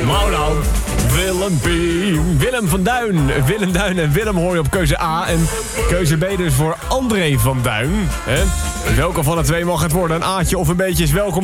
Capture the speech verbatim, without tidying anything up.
Nou nou, Willempie. Willem van Duin. Willem Duin en Willem hoor je op keuze A. En keuze B dus voor André van Duin. Hè? Welke van de twee mag het worden? Een A'tje of een beetje is welkom.